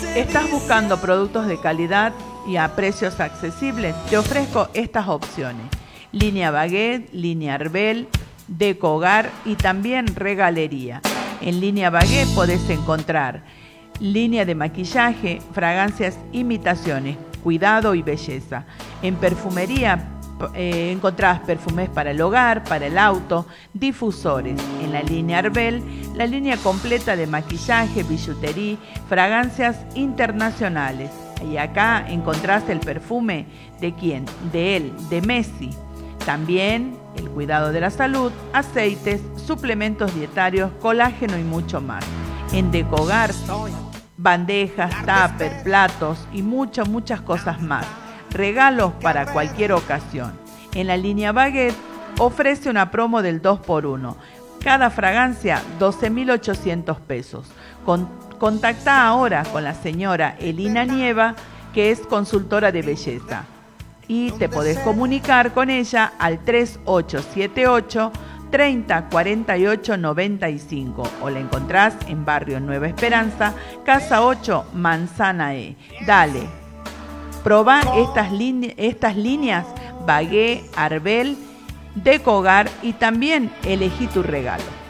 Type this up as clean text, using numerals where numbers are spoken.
¿Estás buscando productos de calidad y a precios accesibles? Te ofrezco estas opciones: línea Baguette, línea Arbel, Deco Hogar y también regalería. En línea Baguette podés encontrar línea de maquillaje, fragancias, imitaciones, cuidado y belleza. En perfumería encontrás perfumes para el hogar, para el auto, difusores. En la línea Arbel, la línea completa de maquillaje, billutería, fragancias internacionales. Y acá encontrás el perfume ¿de quién? De él, de Messi. También el cuidado de la salud, aceites, suplementos dietarios, colágeno y mucho más. En Deco Hogar, bandejas, tupper, platos y muchas cosas más. Regalos para cualquier ocasión. En la línea Baguette ofrece una promo del 2x1. Cada fragancia 12.800 pesos. Contactá ahora con la señora Elina Nieva, que es consultora de belleza. Y te podés comunicar con ella al 3878 30 48 95 o la encontrás en Barrio Nueva Esperanza, Casa 8, Manzana E. Dale, probá estas líneas Baguette, Arbel, Deco Hogar y también elegí tu regalo.